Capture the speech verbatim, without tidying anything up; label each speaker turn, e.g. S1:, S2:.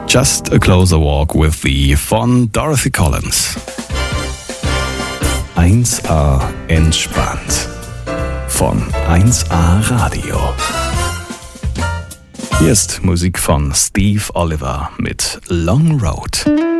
S1: Just a Closer Walk with Thee von Dorothy Collins. eins A entspannt von eins A Radio. Hier ist Musik von Steve Oliver mit Long Road.